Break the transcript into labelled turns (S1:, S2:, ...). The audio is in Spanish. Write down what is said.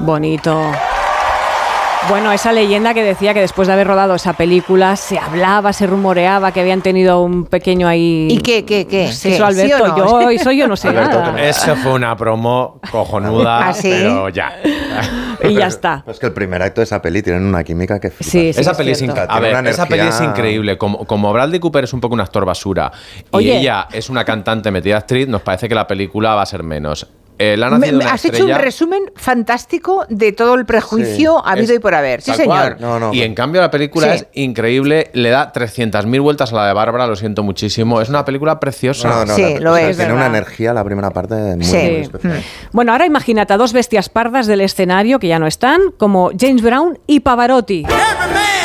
S1: Bonito. Bueno, esa leyenda que decía que después de haber rodado esa película se hablaba, se rumoreaba que habían tenido un pequeño ahí...
S2: ¿Y qué?
S1: Sí, eso, Alberto, ¿sí o no? yo no sé nada.
S3: Eso fue una promo cojonuda,
S2: ¿sí?
S3: Pero ya.
S1: Y ya está.
S4: Es que el primer acto de esa peli tienen una química que flipas.
S1: Sí,
S3: esa peli es increíble. Esa peli es increíble. Como Bradley Cooper es un poco un actor basura y ella es una cantante metida actriz, nos parece que la película va a ser menos.
S2: Has hecho un resumen fantástico de todo el prejuicio habido y por haber. Sí, señor.
S3: Y en cambio la película es increíble, le da 300.000 vueltas a la de Bárbara, lo siento muchísimo. Es una película preciosa.
S2: Lo es.
S4: Tiene una energía la primera parte muy especial.
S1: Bueno, ahora imagínate a dos bestias pardas del escenario, que ya no están, como James Brown y Pavarotti.